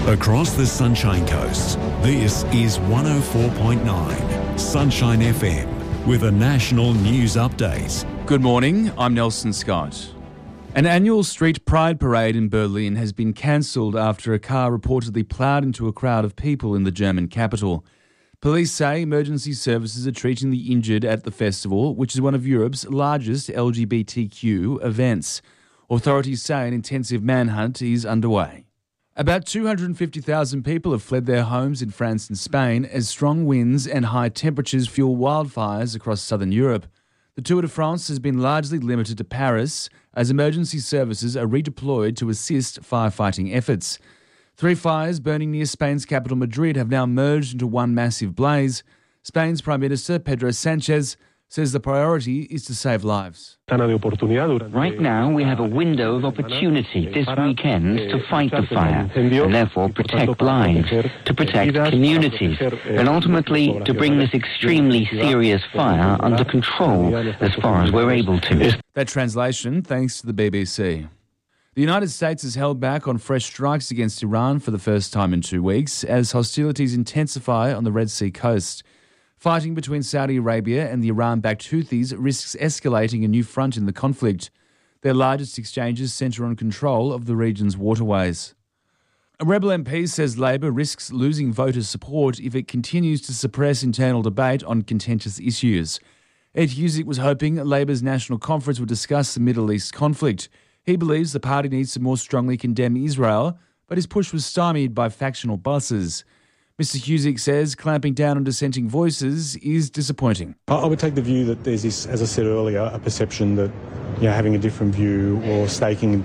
Across the Sunshine Coast, this is 104.9 Sunshine FM with a national news update. Good morning, I'm Nelson Scott. An annual street pride parade in Berlin has been cancelled after a car reportedly ploughed into a crowd of people in the German capital. Police say emergency services are treating the injured at the festival, which is one of Europe's largest LGBTQ events. Authorities say an intensive manhunt is underway. About 250,000 people have fled their homes in France and Spain as strong winds and high temperatures fuel wildfires across southern Europe. The Tour de France has been largely limited to Paris as emergency services are redeployed to assist firefighting efforts. 3 fires burning near Spain's capital Madrid have now merged into one massive blaze. Spain's Prime Minister Pedro Sanchez says the priority is to save lives. Right now we have a window of opportunity this weekend to fight the fire and therefore protect lives, to protect communities and ultimately to bring this extremely serious fire under control as far as we're able to. That translation thanks to the BBC. The United States has held back on fresh strikes against Iran for the first time in 2 weeks as hostilities intensify on the Red Sea coast. Fighting between Saudi Arabia and the Iran-backed Houthis risks escalating a new front in the conflict. Their largest exchanges centre on control of the region's waterways. A Rebel MP says Labor risks losing voter support if it continues to suppress internal debate on contentious issues. Ed Husic was hoping Labor's National Conference would discuss the Middle East conflict. He believes the party needs to more strongly condemn Israel, but his push was stymied by factional bosses. Mr Husic says clamping down on dissenting voices is disappointing. I would take the view that there's this, as I said earlier, a perception that having a different view or taking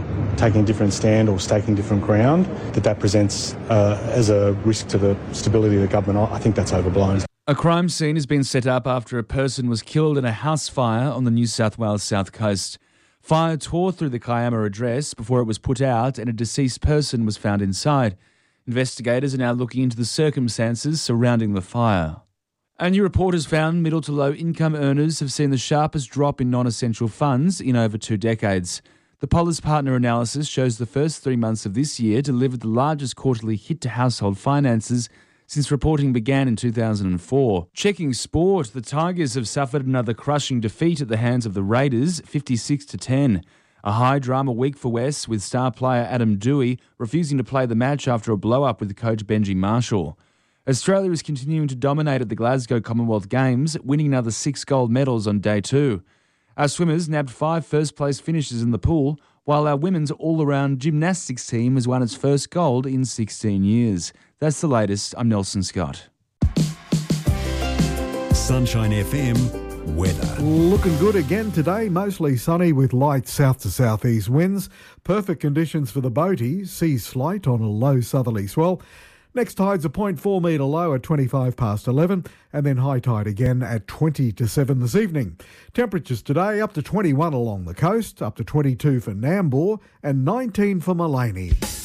a different stand or staking different ground, that presents as a risk to the stability of the government. I think that's overblown. A crime scene has been set up after a person was killed in a house fire on the New South Wales south coast. Fire tore through the Kiama address before it was put out and a deceased person was found inside. Investigators are now looking into the circumstances surrounding the fire. A new report has found middle to low income earners have seen the sharpest drop in non-essential funds in over 2 decades. The Polis Partner analysis shows the first 3 months of this year delivered the largest quarterly hit to household finances since reporting began in 2004. Checking sport, the Tigers have suffered another crushing defeat at the hands of the Raiders, 56-10. A high-drama week for West, with star player Adam Dewey refusing to play the match after a blow-up with coach Benji Marshall. Australia is continuing to dominate at the Glasgow Commonwealth Games, winning another 6 gold medals on day 2. Our swimmers nabbed 5 first-place finishes in the pool, while our women's all-around gymnastics team has won its first gold in 16 years. That's the latest. I'm Nelson Scott. Sunshine FM weather. Looking good again today, mostly sunny with light south to southeast winds. Perfect conditions for the boaties, seas slight on a low southerly swell. Next tide's a 0.4 metre low at 25 past 11 and then high tide again at 20 to 7 this evening. Temperatures today up to 21 along the coast, up to 22 for Nambour and 19 for Mullaney.